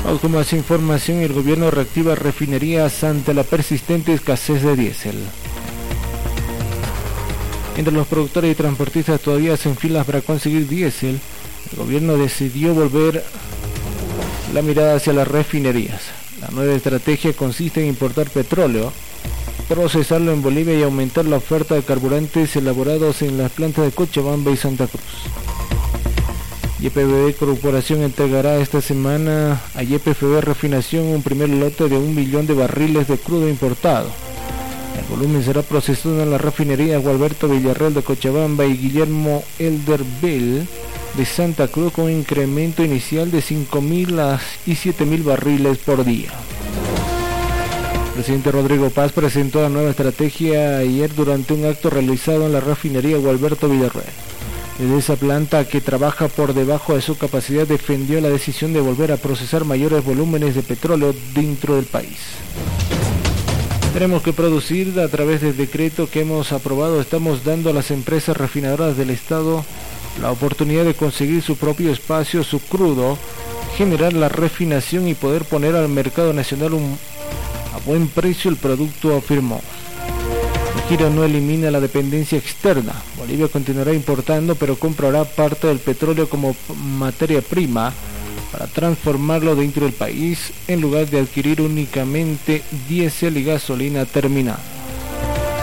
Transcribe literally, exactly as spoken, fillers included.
Vamos con más información. El gobierno reactiva refinerías ante la persistente escasez de diésel. Entre los productores y transportistas todavía hacen filas para conseguir diésel. El gobierno decidió volver la mirada hacia las refinerías. La nueva estrategia consiste en importar petróleo, procesarlo en Bolivia y aumentar la oferta de carburantes elaborados en las plantas de Cochabamba y Santa Cruz. Y P B B Corporación entregará esta semana a Y P F B Refinación un primer lote de un millón de barriles de crudo importado. El volumen será procesado en la refinería Gualberto Villarreal de Cochabamba y Guillermo Elderbel de Santa Cruz, con un incremento inicial de cinco mil y siete mil barriles por día. El presidente Rodrigo Paz presentó la nueva estrategia ayer durante un acto realizado en la refinería Gualberto Villarreal. Desde esa planta, que trabaja por debajo de su capacidad, defendió la decisión de volver a procesar mayores volúmenes de petróleo dentro del país. Tenemos que producir a través del decreto que hemos aprobado. Estamos dando a las empresas refinadoras del Estado la oportunidad de conseguir su propio espacio, su crudo, generar la refinación y poder poner al mercado nacional un, a buen precio el producto, afirmó. El giro no elimina la dependencia externa. Bolivia continuará importando, pero comprará parte del petróleo como materia prima para transformarlo dentro del país, en lugar de adquirir únicamente diésel y gasolina terminada.